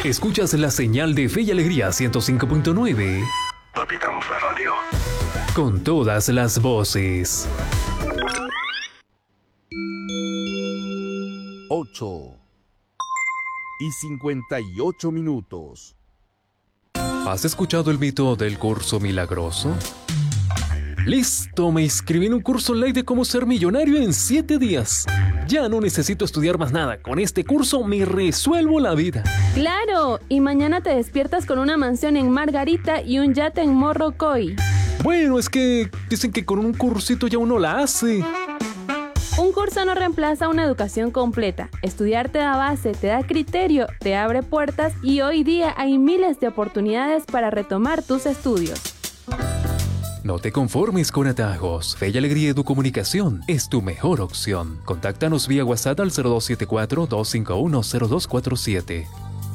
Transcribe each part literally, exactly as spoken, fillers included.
Escuchas la señal de Fe y Alegría ciento cinco punto nueve. Capitán Radio. Con todas las voces. ocho y cincuenta y ocho minutos. ¿Has escuchado el mito del curso milagroso? Listo, me inscribí en un curso online de cómo ser millonario en siete días. Ya no necesito estudiar más nada. Con este curso me resuelvo la vida. ¡Claro! Y mañana te despiertas con una mansión en Margarita y un yate en Morrocoy. Bueno, es que dicen que con un cursito ya uno la hace. Un curso no reemplaza una educación completa. Estudiar te da base, te da criterio, te abre puertas y hoy día hay miles de oportunidades para retomar tus estudios. No te conformes con atajos. Fe y Alegría Educomunicación es tu mejor opción. Contáctanos vía WhatsApp al cero dos siete cuatro, dos cinco uno, cero dos cuatro siete.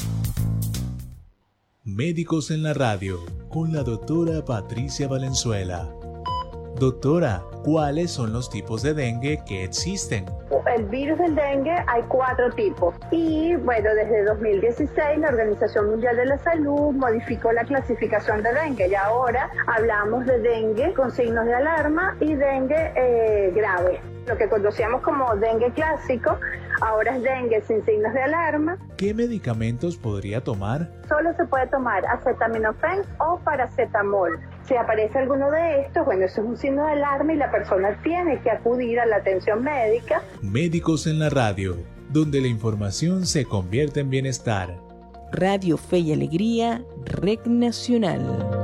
Médicos en la radio, con la doctora Patricia Valenzuela. Doctora, ¿cuáles son los tipos de dengue que existen? El virus del dengue hay cuatro tipos y bueno, desde dos mil dieciséis la Organización Mundial de la Salud modificó la clasificación de dengue y ahora hablamos de dengue con signos de alarma y dengue eh, grave. Lo que conocíamos como dengue clásico, ahora es dengue sin signos de alarma. ¿Qué medicamentos podría tomar? Solo se puede tomar acetaminofén o paracetamol. Si aparece alguno de estos, bueno, eso es un signo de alarma y la persona tiene que acudir a la atención médica. Médicos en la radio, donde la información se convierte en bienestar. Radio Fe y Alegría, Red Nacional.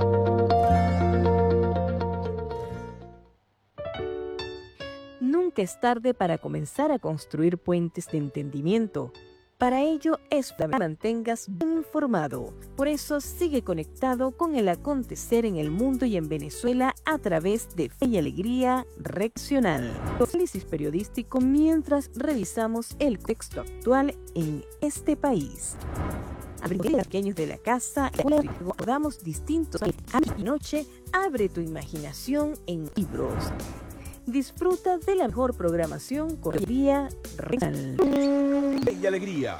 Nunca es tarde para comenzar a construir puentes de entendimiento. Para ello es que te mantengas bien informado. Por eso sigue conectado con el acontecer en el mundo y en Venezuela a través de Fe y Alegría Regional. Análisis periodístico mientras revisamos el texto actual en este país. Abre los pequeños de la casa, recordamos distintos años y noche. Abre tu imaginación en libros. Disfruta de la mejor programación con Alegría Regional. Y alegría.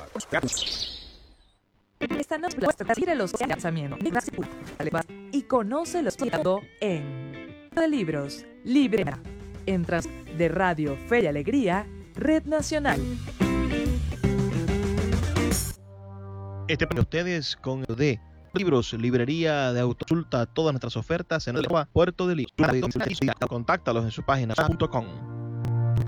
Esta noche tira los lanzamientos y conoce los en de libros libre. Entras de Radio Fe y Alegría, Red Nacional. Este para ustedes con el de libros, librería de autoconsulta, todas nuestras ofertas en el Puerto de Libros. Contáctalos en su página punto com.